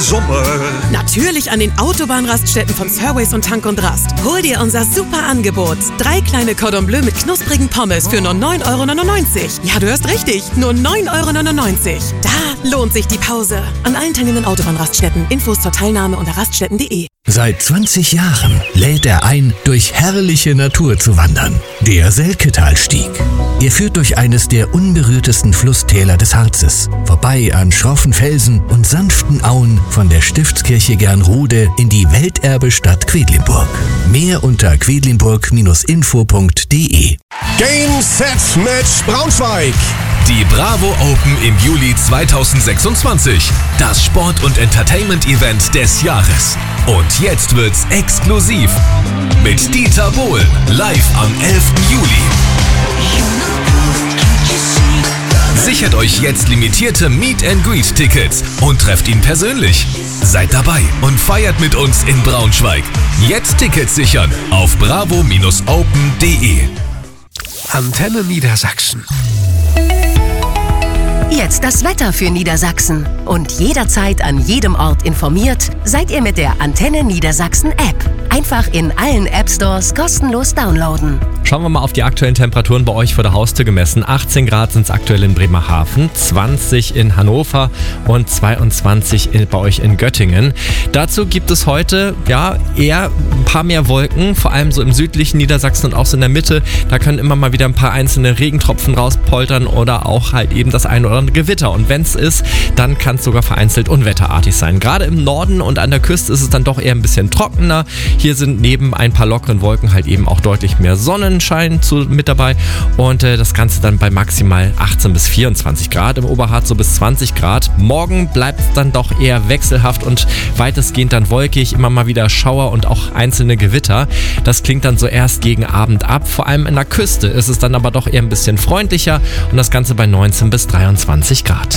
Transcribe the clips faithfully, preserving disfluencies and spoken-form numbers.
Sommer. Natürlich an den Autobahnraststätten von Surways und Tank und Rast. Hol dir unser super Angebot. Drei kleine Cordon Bleu mit knusprigen Pommes für nur neun Euro neunundneunzig. Ja, du hörst richtig, nur neun Euro neunundneunzig. Da lohnt sich die Pause. An allen teilnehmenden Autobahnraststätten. Infos zur Teilnahme unter raststätten punkt de. Seit zwanzig Jahren lädt er ein, durch herrliche Natur zu wandern. Der Selketalstieg. Er führt durch eines der unberührtesten Flusstäler des Harzes, vorbei an schroffen Felsen und sanften Auen von der Stiftskirche Gernrode in die Welterbestadt Quedlinburg. Mehr unter quedlinburg Bindestrich info punkt de. Game Set Match Braunschweig. Die Bravo Open im Juli zweitausendsechsundzwanzig. Das Sport- und Entertainment-Event des Jahres. Und jetzt wird's exklusiv. Mit Dieter Bohlen live am elften Juli. Sichert euch jetzt limitierte Meet-and-Greet-Tickets und trefft ihn persönlich. Seid dabei und feiert mit uns in Braunschweig. Jetzt Tickets sichern auf bravo Bindestrich open punkt de. Antenne Niedersachsen. Jetzt das Wetter für Niedersachsen. Und jederzeit an jedem Ort informiert, seid ihr mit der Antenne Niedersachsen App. Einfach in allen App Stores kostenlos downloaden. Schauen wir mal auf die aktuellen Temperaturen bei euch vor der Haustür gemessen. achtzehn Grad sind es aktuell in Bremerhaven, zwanzig in Hannover und zweiundzwanzig bei euch in Göttingen. Dazu gibt es heute ja eher ein paar mehr Wolken, vor allem so im südlichen Niedersachsen und auch so in der Mitte. Da können immer mal wieder ein paar einzelne Regentropfen rauspoltern oder auch halt eben das ein oder andere Gewitter. Und wenn es ist, dann kann es sogar vereinzelt unwetterartig sein. Gerade im Norden und an der Küste ist es dann doch eher ein bisschen trockener. Hier sind neben ein paar lockeren Wolken halt eben auch deutlich mehr Sonnenschein zu, mit dabei und äh, das Ganze dann bei maximal achtzehn bis vierundzwanzig Grad, im Oberharz so bis zwanzig Grad. Morgen bleibt es dann doch eher wechselhaft und weitestgehend dann wolkig, immer mal wieder Schauer und auch einzelne Gewitter. Das klingt dann so erst gegen Abend ab. Vor allem in der Küste ist es dann aber doch eher ein bisschen freundlicher und das Ganze bei neunzehn bis dreiundzwanzig Grad.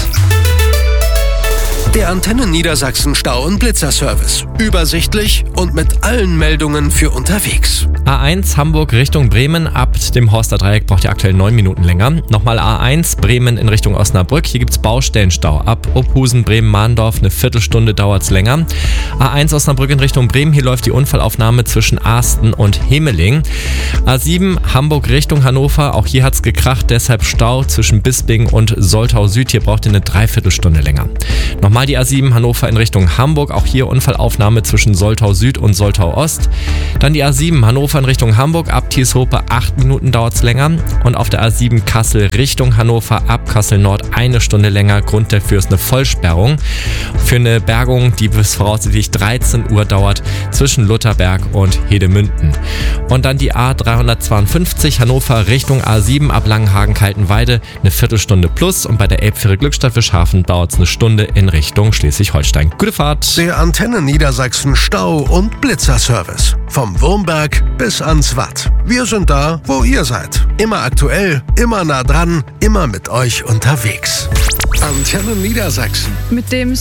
Der Antenne Niedersachsen Stau- und Blitzerservice. Übersichtlich und mit allen Meldungen für unterwegs. A eins Hamburg Richtung Bremen. Ab dem Horster Dreieck braucht ihr aktuell neun Minuten länger. Nochmal A eins Bremen in Richtung Osnabrück. Hier gibt es Baustellenstau. Ab Opusen, Bremen-Mahndorf eine Viertelstunde dauert es länger. A eins Osnabrück in Richtung Bremen. Hier läuft die Unfallaufnahme zwischen Asten und Hemeling. A sieben Hamburg Richtung Hannover. Auch hier hat es gekracht. Deshalb Stau zwischen Bisping und Soltau Süd. Hier braucht ihr eine Dreiviertelstunde länger. Nochmal die A sieben Hannover in Richtung Hamburg. Auch hier Unfallaufnahme zwischen Soltau Süd und Soltau Ost. Dann die A sieben Hannover in Richtung Hamburg. Ab Thieshope acht Minuten dauert es länger. Und auf der A sieben Kassel Richtung Hannover ab Kassel Nord eine Stunde länger. Grund dafür ist eine Vollsperrung. Für eine Bergung, die bis voraussichtlich dreizehn Uhr dauert, zwischen Lutherberg und Hedemünden. Und dann die A dreihundertzweiundfünfzig Hannover Richtung A sieben ab Langenhagen-Kaltenweide eine Viertelstunde plus. Und bei der Elbfähre Glückstadt Fischhafen dauert es eine Stunde in Richtung Schleswig-Holstein. Gute Fahrt! Der Antenne Niedersachsen Stau- und Blitzerservice. Vom Wurmberg bis ans Watt. Wir sind da, wo ihr seid. Immer aktuell, immer nah dran, immer mit euch unterwegs. Antenne Niedersachsen. Mit dem